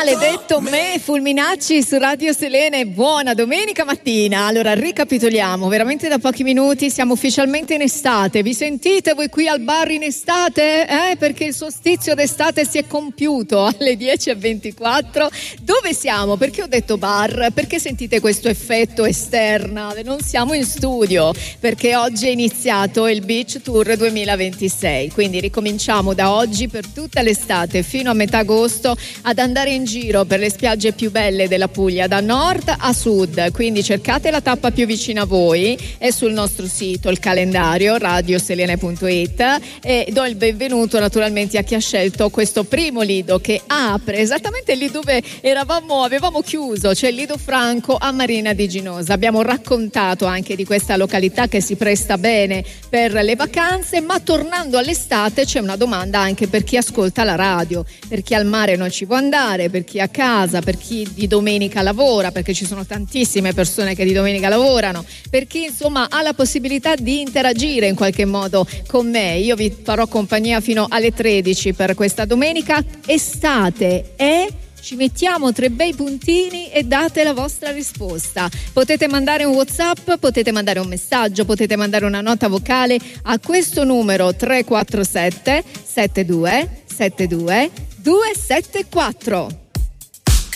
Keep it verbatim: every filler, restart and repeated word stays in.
maledetto me, Fulminacci su Radio Selene. Buona domenica mattina. Allora ricapitoliamo, veramente da pochi minuti siamo ufficialmente in estate. Vi sentite voi qui al bar in estate? Eh? Perché il solstizio d'estate si è compiuto alle dieci e ventiquattro. Dove siamo? Perché ho detto bar? Perché sentite questo effetto esternale? Non siamo in studio, perché oggi è iniziato il Beach Tour duemilaventisei. Quindi ricominciamo da oggi per tutta l'estate fino a metà agosto ad andare in giro per le spiagge più belle della Puglia da nord a sud. Quindi cercate la tappa più vicina a voi, è sul nostro sito il calendario radioselene punto it, e do il benvenuto naturalmente a chi ha scelto questo primo lido che apre esattamente lì dove eravamo, avevamo chiuso, cioè il Lido Franco a Marina di Ginosa. Abbiamo raccontato anche di questa località che si presta bene per le vacanze, ma tornando all'estate c'è una domanda anche per chi ascolta la radio, per chi al mare non ci può andare, per chi a casa, per chi di domenica lavora, perché ci sono tantissime persone che di domenica lavorano, per chi insomma ha la possibilità di interagire in qualche modo con me. Io vi farò compagnia fino alle tredici per questa domenica. Estate è... Ci mettiamo tre bei puntini e date la vostra risposta. Potete mandare un WhatsApp, potete mandare un messaggio, potete mandare una nota vocale a questo numero tre quattro sette sette due sette due due sette quattro.